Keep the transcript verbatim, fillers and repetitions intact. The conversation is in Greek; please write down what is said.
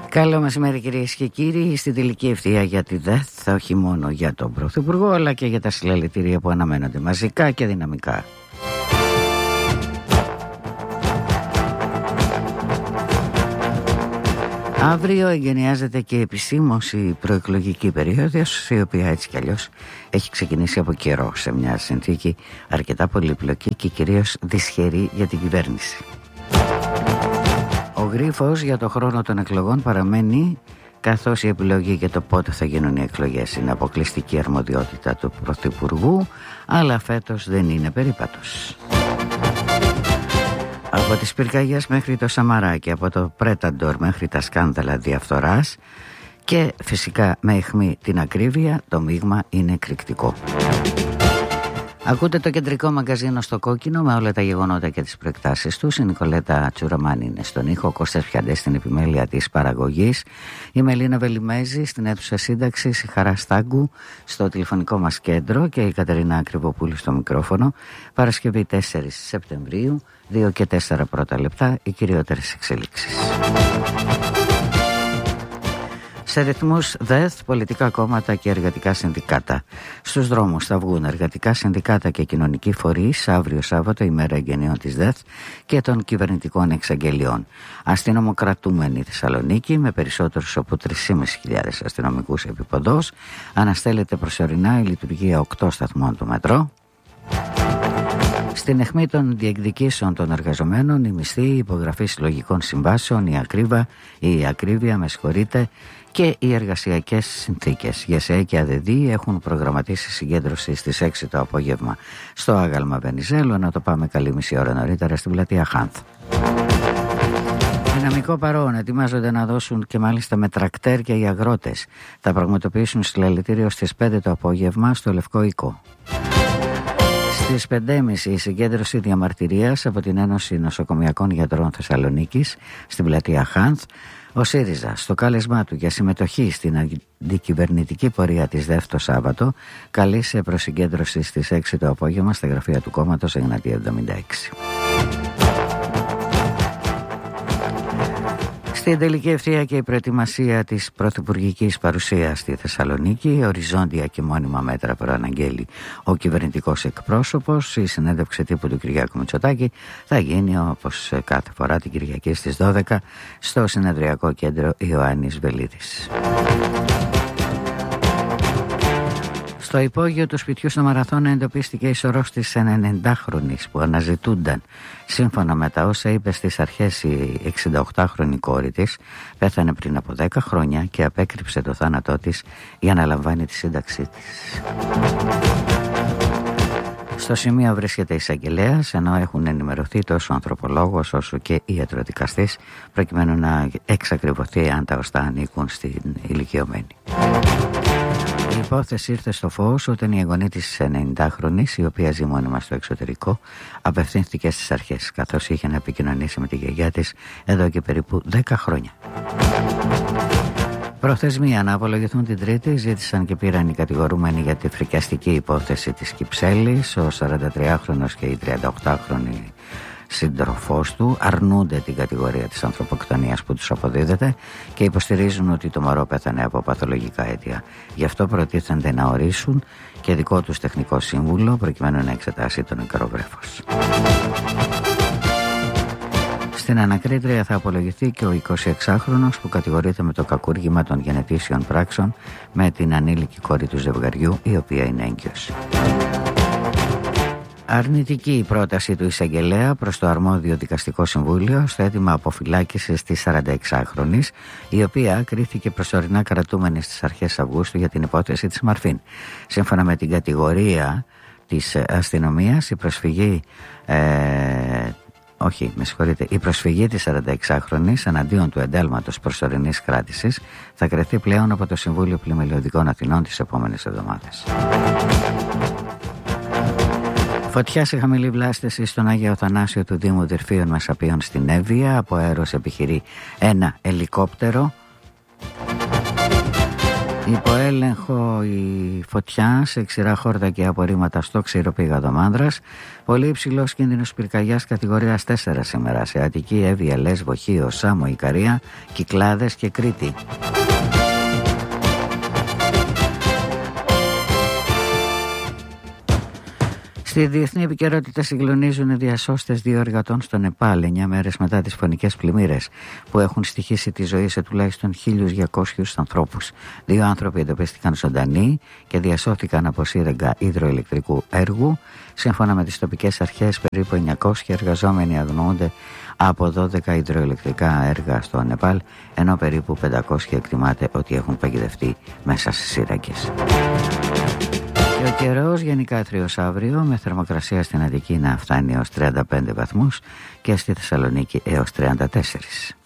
Καλό μεσημέρι κυρίες και κύριοι. Στην τελική ευθεία για τη ΔΕΘ, όχι μόνο για τον Πρωθυπουργό αλλά και για τα συλλαλητήρια που αναμένονται μαζικά και δυναμικά. Αύριο εγκαινιάζεται και επισήμως η προεκλογική περίοδος, η οποία έτσι κι αλλιώς έχει ξεκινήσει από καιρό σε μια συνθήκη αρκετά πολύπλοκη και κυρίως δυσχερή για την κυβέρνηση. Ο γρίφος για το χρόνο των εκλογών παραμένει, καθώς η επιλογή για το πότε θα γίνουν οι εκλογές είναι αποκλειστική αρμοδιότητα του Πρωθυπουργού, αλλά φέτος δεν είναι περίπατος. Από τις πυρκαγιές μέχρι το Σαμαράκι, από το Πρέταντορ μέχρι τα σκάνδαλα διαφθοράς και φυσικά με αιχμή την ακρίβεια, το μείγμα είναι εκρηκτικό. Ακούτε το κεντρικό μαγκαζίνο στο κόκκινο με όλα τα γεγονότα και τις προεκτάσεις τους. Η Νικολέτα Τσουραμάνη είναι στον ήχο, ο Κώστας Πιαντές στην επιμέλεια της παραγωγής, η Μελίνα Βελιμέζη στην αίθουσα σύνταξης, η Χαρά Στάγκου στο τηλεφωνικό μας κέντρο και η Κατερίνα Ακριβοπούλου στο μικρόφωνο. Παρασκευή τέσσερις Σεπτεμβρίου, δύο και τέσσερα πρώτα λεπτά, οι κυριότερες εξελίξεις. Σε ρυθμούς ΔΕΘ, πολιτικά κόμματα και εργατικά συνδικάτα. Στους δρόμους θα βγουν εργατικά συνδικάτα και κοινωνικοί φορείς αύριο Σάββατο, ημέρα εγγενείων της ΔΕΘ και των κυβερνητικών εξαγγελιών. Αστυνομοκρατούμενη Θεσσαλονίκη, με περισσότερους από τρεις χιλιάδες πεντακόσιους αστυνομικούς επιποδός, αναστέλλεται προσωρινά η λειτουργία οκτώ σταθμών του μετρό. Στην αιχμή των διεκδικήσεων των εργαζομένων, η μισθή, η υπογραφή συλλογικών συμβάσεων, η ακρίβεια, η ακρίβεια, με συγχωρείτε, και οι εργασιακές συνθήκες. ΓΕΣΕ και ΑΔΔ έχουν προγραμματίσει συγκέντρωση στις έξι το απόγευμα στο άγαλμα Βενιζέλου, να το πάμε καλή μισή ώρα νωρίτερα στην πλατεία Χάνθ. Δυναμικό παρόν, ετοιμάζονται να δώσουν και μάλιστα με τρακτέρ και οι αγρότες. Θα πραγματοποιήσουν συλλαλητήριο στις πέντε το απόγευμα στο Λευκό Οίκο. Στις πέντε και μισή η συγκέντρωση διαμαρτυρίας από την Ένωση Νοσοκομιακών Γιατρών Θεσσαλονίκης στην πλατεία Χάνθ. Ο ΣΥΡΙΖΑ, στο κάλεσμά του για συμμετοχή στην αντικυβερνητική πορεία της ΔΕΘ το Σάββατο, καλεί σε προσυγκέντρωση στις έξι το απόγευμα στα γραφεία του κόμματος Εγνατία εβδομήντα έξι. Στην τελική ευθεία και η προετοιμασία της πρωθυπουργικής παρουσίας στη Θεσσαλονίκη, οριζόντια και μόνιμα μέτρα προαναγγέλει ο κυβερνητικός εκπρόσωπος. Η συνέντευξη τύπου του Κυριάκου Μητσοτάκη θα γίνει όπως κάθε φορά την Κυριακή στις δώδεκα στο συνεδριακό κέντρο Ιωάννης Βελίδης. Στο υπόγειο του σπιτιού στο Μαραθώνα εντοπίστηκε η σωρός της ενενηντάχρονης που αναζητούνταν. Σύμφωνα με τα όσα είπε στις αρχές η εξηνταοκτάχρονη κόρη της, πέθανε πριν από δέκα χρόνια και απέκρυψε το θάνατό της για να λαμβάνει τη σύνταξή της. Στο σημείο βρίσκεται η εισαγγελέας, ενώ έχουν ενημερωθεί τόσο ο ανθρωπολόγος όσο και η ιατροδικαστής, προκειμένου να εξακριβωθεί αν τα οστά ανήκουν στην ηλικιωμένη. Η υπόθεση ήρθε στο φως όταν η εγγονή της ενενηντάχρονης, η οποία ζει μόνιμα στο εξωτερικό, απευθύνθηκε στις αρχές, καθώς είχε να επικοινωνήσει με τη γιαγιά της εδώ και περίπου δέκα χρόνια. Προθεσμία να απολογηθούν την Τρίτη ζήτησαν και πήραν οι κατηγορούμενοι για τη φρικιαστική υπόθεση της Κυψέλης. Ο σαραντατριάχρονος και η τριανταοκτάχρονη σύντροφός του αρνούνται την κατηγορία της ανθρωποκτονίας που τους αποδίδεται και υποστηρίζουν ότι το μωρό πέθανε από παθολογικά αίτια. Γι' αυτό προτίθενται να ορίσουν και δικό τους τεχνικό σύμβουλο προκειμένου να εξετάσει το νεκροβρέφος. Στην ανακρίτρια θα απολογηθεί και ο εικοσιεξάχρονος που κατηγορείται με το κακούργημα των γενετήσιων πράξεων με την ανήλικη κόρη του ζευγαριού, η οποία είναι έγκυος. Αρνητική η πρόταση του εισαγγελέα προς το αρμόδιο δικαστικό συμβούλιο στο αίτημα αποφυλάκησης της σαρανταεξάχρονης, η οποία κρίθηκε προσωρινά κρατούμενη στις αρχές Αυγούστου για την υπόθεση της Μαρφίν. Σύμφωνα με την κατηγορία της αστυνομίας, η προσφυγή ε, όχι, με συγχωρείτε, η προσφυγή της σαρανταεξάχρονης εναντίον του εντάλματος προσωρινής κράτησης θα κριθεί πλέον από το Συμβούλιο Πλημελιωδικών Αθηνών τις επόμενες εβδομάδες. Φωτιά σε χαμηλή βλάστηση στον Άγιο Αθανάσιο του Δήμου Δυρφίων Μεσαπίων στην Εύβοια. Από αέρος επιχειρεί ένα ελικόπτερο. Υπό έλεγχο η φωτιά σε ξηρά χόρτα και απορρίμματα στο ξηροπήγαδο Μάνδρας. Πολύ υψηλός κίνδυνος πυρκαγιάς κατηγορίας τέσσερα σήμερα σε Αττική, Εύβοια, Λέσβο, Χίο, Σάμο, Ικαρία, Κυκλάδες και Κρήτη. Στη διεθνή επικαιρότητα συγκλονίζουν οι διασώστες δύο εργατών στο Νεπάλ, εννιά μέρες μετά τις φωνικές πλημμύρες που έχουν στοιχήσει τη ζωή σε τουλάχιστον χίλιους διακόσιους ανθρώπους. Δύο άνθρωποι εντοπίστηκαν ζωντανοί και διασώθηκαν από σύρεγγα υδροηλεκτρικού έργου. Σύμφωνα με τις τοπικές αρχές, περίπου εννιακόσιοι εργαζόμενοι αγνοούνται από δώδεκα υδροηλεκτρικά έργα στο Νεπάλ, ενώ περίπου πεντακόσιοι εκτιμάται ότι έχουν παγιδευτεί μέσα σε σύραγγες. Και ο καιρός γενικά άθριος αύριο, με θερμοκρασία στην Αττική να φτάνει έως τριάντα πέντε βαθμούς και στη Θεσσαλονίκη έως τριάντα τέσσερα.